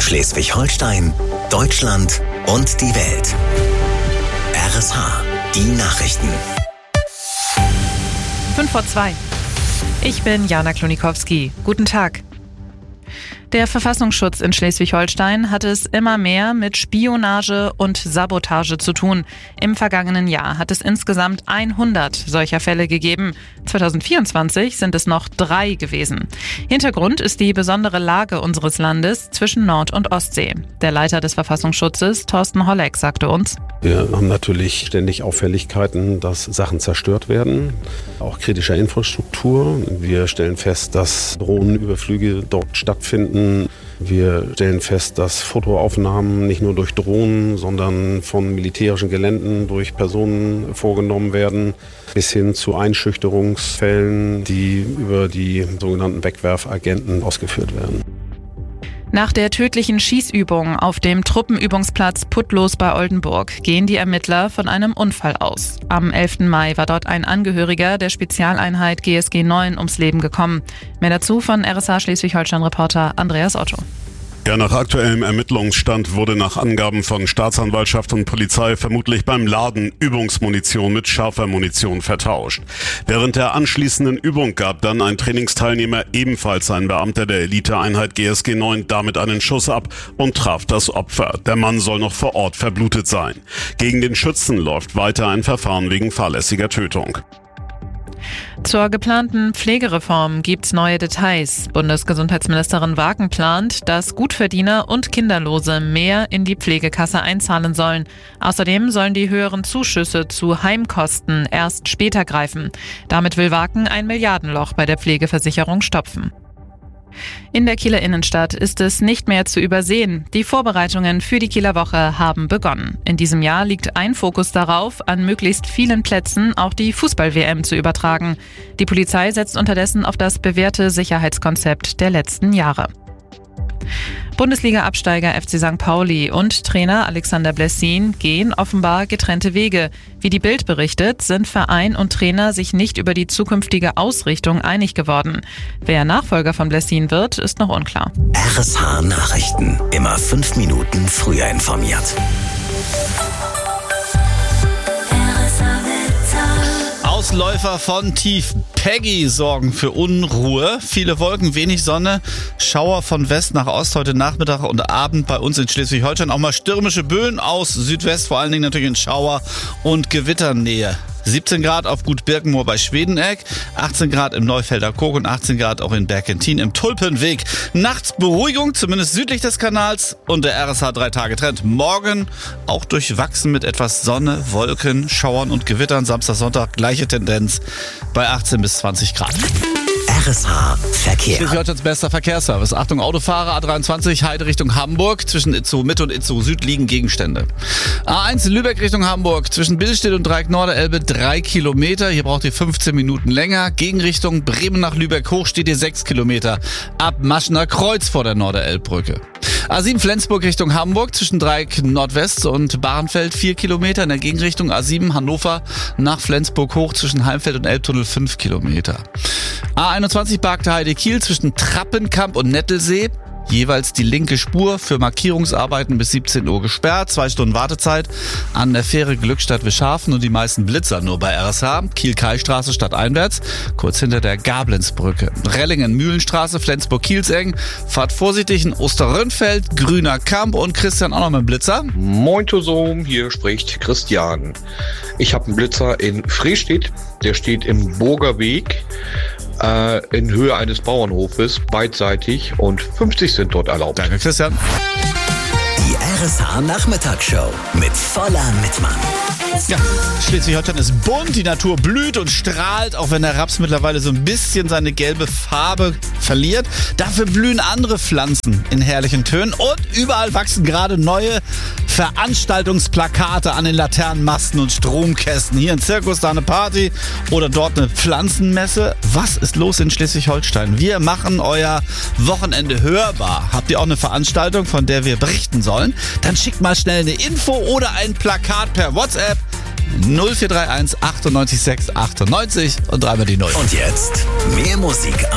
Schleswig-Holstein, Deutschland und die Welt. RSH, die Nachrichten. 5:02. Ich bin Jana Klonikowski. Guten Tag. Der Verfassungsschutz in Schleswig-Holstein hat es immer mehr mit Spionage und Sabotage zu tun. Im vergangenen Jahr hat es insgesamt 100 solcher Fälle gegeben. 2024 sind es noch 3 gewesen. Hintergrund ist die besondere Lage unseres Landes zwischen Nord- und Ostsee. Der Leiter des Verfassungsschutzes, Thorsten Holleck, sagte uns: Wir haben natürlich ständig Auffälligkeiten, dass Sachen zerstört werden, auch kritischer Infrastruktur. Wir stellen fest, dass Drohnenüberflüge dort stattfinden. Wir stellen fest, dass Fotoaufnahmen nicht nur durch Drohnen, sondern von militärischen Geländen durch Personen vorgenommen werden, bis hin zu Einschüchterungsfällen, die über die sogenannten Wegwerfagenten ausgeführt werden. Nach der tödlichen Schießübung auf dem Truppenübungsplatz Putlos bei Oldenburg gehen die Ermittler von einem Unfall aus. Am 11. Mai war dort ein Angehöriger der Spezialeinheit GSG 9 ums Leben gekommen. Mehr dazu von RSH Schleswig-Holstein-Reporter Andreas Otto. Ja, nach aktuellem Ermittlungsstand wurde nach Angaben von Staatsanwaltschaft und Polizei vermutlich beim Laden Übungsmunition mit scharfer Munition vertauscht. Während der anschließenden Übung gab dann ein Trainingsteilnehmer, ebenfalls ein Beamter der Eliteeinheit GSG 9, damit einen Schuss ab und traf das Opfer. Der Mann soll noch vor Ort verblutet sein. Gegen den Schützen läuft weiter ein Verfahren wegen fahrlässiger Tötung. Zur geplanten Pflegereform gibt's neue Details. Bundesgesundheitsministerin Wagen plant, dass Gutverdiener und Kinderlose mehr in die Pflegekasse einzahlen sollen. Außerdem sollen die höheren Zuschüsse zu Heimkosten erst später greifen. Damit will Wagen ein Milliardenloch bei der Pflegeversicherung stopfen. In der Kieler Innenstadt ist es nicht mehr zu übersehen. Die Vorbereitungen für die Kieler Woche haben begonnen. In diesem Jahr liegt ein Fokus darauf, an möglichst vielen Plätzen auch die Fußball-WM zu übertragen. Die Polizei setzt unterdessen auf das bewährte Sicherheitskonzept der letzten Jahre. Bundesliga-Absteiger FC St. Pauli und Trainer Alexander Blessin gehen offenbar getrennte Wege. Wie die Bild berichtet, sind Verein und Trainer sich nicht über die zukünftige Ausrichtung einig geworden. Wer Nachfolger von Blessin wird, ist noch unklar. RSH Nachrichten. Immer 5 Minuten früher informiert. Ausläufer von Tief Peggy sorgen für Unruhe. Viele Wolken, wenig Sonne. Schauer von West nach Ost heute Nachmittag und Abend bei uns in Schleswig-Holstein. Auch mal stürmische Böen aus Südwest, vor allen Dingen natürlich in Schauer- und Gewitternähe. 17 Grad auf Gut Birkenmoor bei Schwedeneck, 18 Grad im Neufelder Kog und 18 Grad auch in Bergentin im Tulpenweg. Nachts Beruhigung, zumindest südlich des Kanals, und der RSH 3-Tage-Trend. Morgen auch durchwachsen mit etwas Sonne, Wolken, Schauern und Gewittern. Samstag, Sonntag gleiche Tendenz bei 18 bis 20 Grad. RSH Verkehr. Schleswig-Holsteins bester Verkehrsservice. Achtung, Autofahrer, A23 Heide Richtung Hamburg. Zwischen Itzehoe Mitte und Itzehoe Süd liegen Gegenstände. A1 Lübeck Richtung Hamburg. Zwischen Billstedt und Dreieck-Norderelbe 3 Kilometer. Hier braucht ihr 15 Minuten länger. Gegenrichtung Bremen nach Lübeck hoch steht ihr 6 Kilometer. Ab Maschner Kreuz vor der Norderelbbrücke. A7 Flensburg Richtung Hamburg. Zwischen Dreieck Nordwest und Bahrenfeld 4 Kilometer. In der Gegenrichtung A7 Hannover nach Flensburg hoch. Zwischen Heimfeld und Elbtunnel 5 Kilometer. A21 Barkte Heide Kiel zwischen Trappenkamp und Nettelsee. Jeweils die linke Spur für Markierungsarbeiten bis 17 Uhr gesperrt. 2 Stunden Wartezeit an der Fähre Glückstadt-Wischhafen und die meisten Blitzer nur bei RSH. Kiel-Kai-Straße stadteinwärts, kurz hinter der Gablenzbrücke. Rellingen-Mühlenstraße, Flensburg-Kielseng. Fahrt vorsichtig in Osterrönfeld, Grüner Kamp und Christian auch noch mit dem Blitzer. Moin Tosom, hier spricht Christian. Ich habe einen Blitzer in Frestedt, der steht im Burger Weg. In Höhe eines Bauernhofes, beidseitig, und 50 sind dort erlaubt. Danke, Christian. Die RSH Nachmittagsshow mit voller Mitmann. Ja, Schleswig-Holstein ist bunt, die Natur blüht und strahlt, auch wenn der Raps mittlerweile so ein bisschen seine gelbe Farbe verliert. Dafür blühen andere Pflanzen in herrlichen Tönen und überall wachsen gerade neue Veranstaltungsplakate an den Laternenmasten und Stromkästen. Hier ein Zirkus, da eine Party oder dort eine Pflanzenmesse. Was ist los in Schleswig-Holstein? Wir machen euer Wochenende hörbar. Habt ihr auch eine Veranstaltung, von der wir berichten sollen? Dann schickt mal schnell eine Info oder ein Plakat per WhatsApp 0431 98 6 98 und dreimal die 0. Und jetzt mehr Musik am